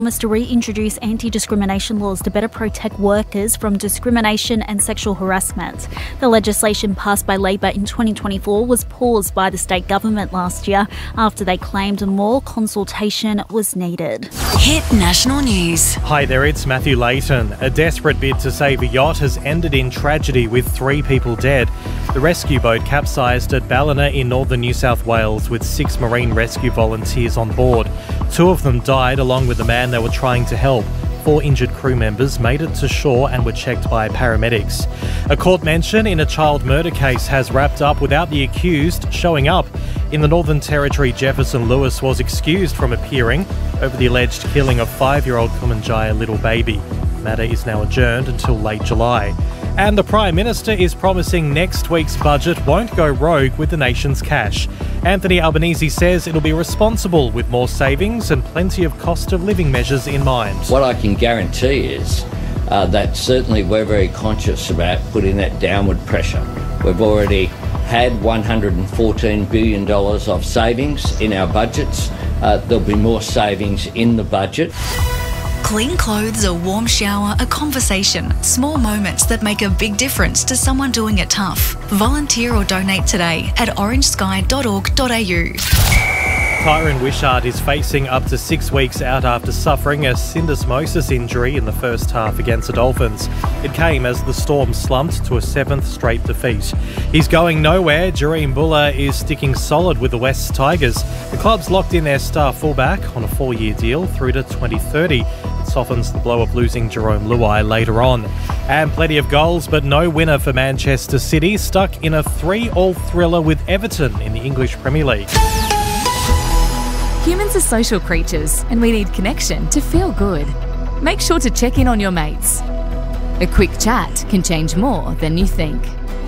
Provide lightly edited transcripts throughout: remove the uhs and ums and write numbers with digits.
To reintroduce anti-discrimination laws to better protect workers from discrimination and sexual harassment. The legislation passed by Labor in 2024 was paused by the state government last year after they claimed more consultation was needed. Hit National News. Hi there, it's Matthew Layton. A desperate bid to save a yacht has ended in tragedy with 3 people dead. The rescue boat capsized at Ballina in northern New South Wales with 6 marine rescue volunteers on board. 2 of them died along with the man they were trying to help. 4 injured crew members made it to shore and were checked by paramedics. A court mention in a child murder case has wrapped up without the accused showing up. In the Northern Territory, Jefferson Lewis was excused from appearing over the alleged killing of 5-year-old Kumanjaya little baby. The matter is now adjourned until late July. And the Prime Minister is promising next week's budget won't go rogue with the nation's cash. Anthony Albanese says it'll be responsible with more savings and plenty of cost of living measures in mind. What I can guarantee is that certainly we're very conscious about putting that downward pressure. We've already had $114 billion of savings in our budgets. There'll be more savings in the budget. Clean clothes, a warm shower, a conversation. Small moments that make a big difference to someone doing it tough. Volunteer or donate today at orangesky.org.au. Tyron Wishart is facing up to 6 weeks out after suffering a syndesmosis injury in the first half against the Dolphins. It came as the Storm slumped to a 7th straight defeat. He's going nowhere. Jahream Bula is sticking solid with the West Tigers. The club's locked in their star fullback on a 4-year deal through to 2030. It softens the blow of losing Jerome Luai later on. And plenty of goals, but no winner for Manchester City, stuck in a 3-all thriller with Everton in the English Premier League. Humans are social creatures and we need connection to feel good. Make sure to check in on your mates. A quick chat can change more than you think.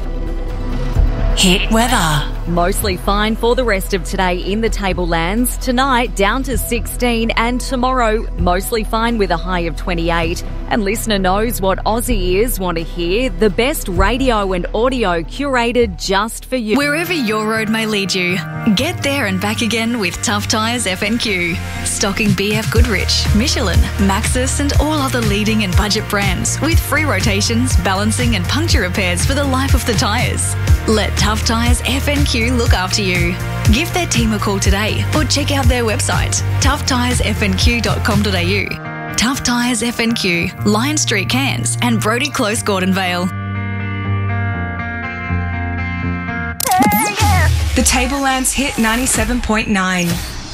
Hit weather. Mostly fine for the rest of today in the Tablelands. Tonight down to 16 and tomorrow mostly fine with a high of 28. And listener knows what Aussie ears want to hear. The best radio and audio curated just for you. Wherever your road may lead you, get there and back again with Tough Tyres FNQ. Stocking BF Goodrich, Michelin, Maxxis and all other leading and budget brands with free rotations, balancing and puncture repairs for the life of the tyres. Let Tough Tyres FNQ look after you. Give their team a call today or check out their website, toughtyresfnq.com.au. Tough Tyres FNQ, Lion Street Cairns and Brodie Close Gordonvale. The Tablelands hit 97.9.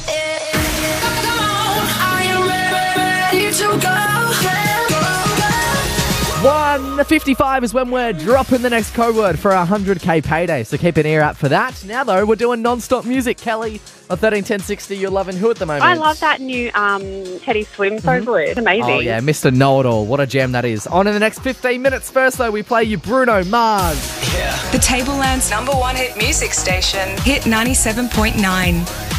1:55 is when we're dropping the next code word for our 100k payday, so keep an ear out for that. Now though, we're doing non-stop music. Kelly, on 131060, you're loving who at the moment? I love that new Teddy Swim soloist. Amazing. Oh yeah, Mr. Know-It-All. What a gem that is. On in the next 15 minutes. First though, we play you Bruno Mars. The Tablelands #1 hit music station, Hit 97.9.